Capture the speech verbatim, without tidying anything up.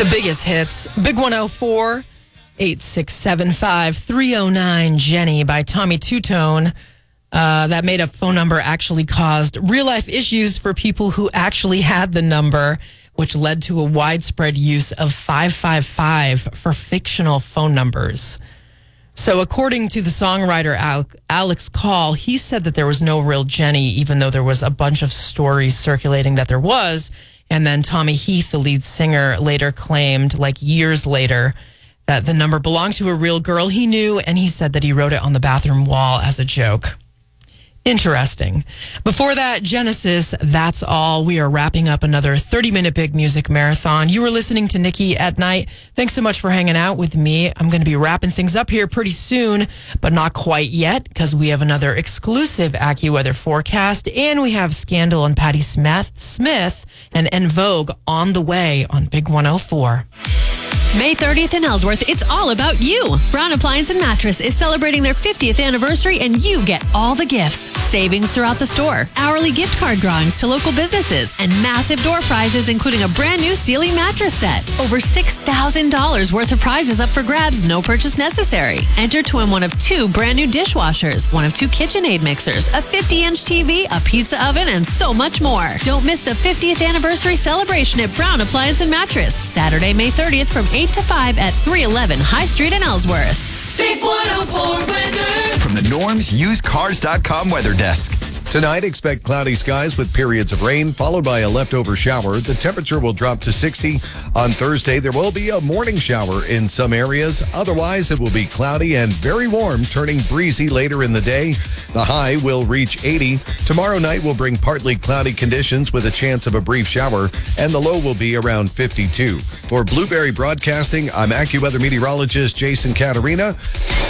The biggest hits. Big one oh four, eight six seven five, three oh nine, Jenny by Tommy Two-Tone. Uh, that made-up phone number actually caused real-life issues for people who actually had the number, which led to a widespread use of five five five for fictional phone numbers. So according to the songwriter Al- Alex Call, he said that there was no real Jenny, even though there was a bunch of stories circulating that there was. And then Tommy Heath, the lead singer, later claimed, like years later, that the number belonged to a real girl he knew, and he said that he wrote it on the bathroom wall as a joke. Interesting. Before that, Genesis, That's All. We are wrapping up another thirty-minute Big Music Marathon. You were listening to Nikki at Night. Thanks so much for hanging out with me. I'm going to be wrapping things up here pretty soon, but not quite yet, because we have another exclusive AccuWeather forecast, and we have Scandal and Patti Smith, Smith and En Vogue on the way on Big one oh four. May thirtieth in Ellsworth, it's all about you. Brown Appliance and Mattress is celebrating their fiftieth anniversary, and you get all the gifts. Savings throughout the store, hourly gift card drawings to local businesses, and massive door prizes, including a brand new Sealy mattress set. Over six thousand dollars worth of prizes up for grabs, no purchase necessary. Enter to win one of two brand new dishwashers, one of two KitchenAid mixers, a fifty-inch T V, a pizza oven, and so much more. Don't miss the fiftieth anniversary celebration at Brown Appliance and Mattress, Saturday, May thirtieth from eight to five at three eleven High Street in Ellsworth. Big one oh four weather. From the Norm's Used Cars dot com weather desk. Tonight, expect cloudy skies with periods of rain, followed by a leftover shower. The temperature will drop to sixty. On Thursday, there will be a morning shower in some areas. Otherwise, it will be cloudy and very warm, turning breezy later in the day. The high will reach eighty. Tomorrow night will bring partly cloudy conditions with a chance of a brief shower, and the low will be around fifty-two. For Blueberry Broadcasting, I'm AccuWeather meteorologist Jason Caterina.